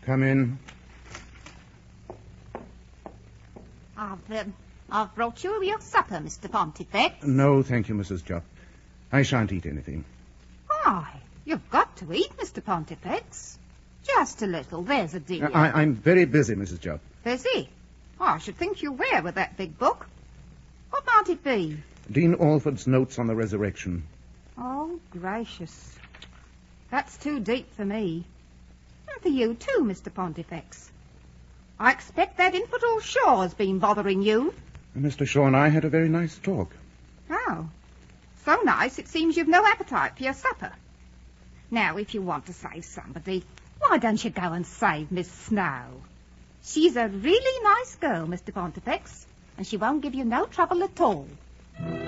Come in. I've brought you your supper, Mr. Pontifex. No, thank you, Mrs. Jupp. I shan't eat anything. Why, you've got to eat, Mr. Pontifex. Just a little, there's a dear. I'm very busy, Mrs. Jupp. Busy? Oh, I should think you were with that big book. What might it be? Dean Alford's notes on the resurrection. Oh, gracious. That's too deep for me. And for you too, Mr. Pontifex. I expect that infidel Shaw's been bothering you. Mr. Shaw and I had a very nice talk. Oh, so nice it seems you've no appetite for your supper. Now, if you want to save somebody, why don't you go and save Miss Snow? She's a really nice girl, Mr. Pontifex, and she won't give you no trouble at all.